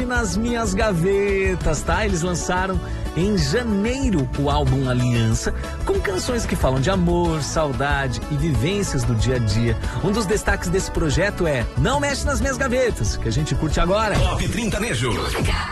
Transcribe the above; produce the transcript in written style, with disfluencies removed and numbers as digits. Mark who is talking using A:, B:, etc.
A: nas minhas gavetas, tá? Eles lançaram em janeiro o álbum Aliança, com canções que falam de amor, saudade e vivências do dia a dia. Um dos destaques desse projeto é Não Mexe nas Minhas Gavetas, que a gente curte agora.
B: Top 30 Nejo.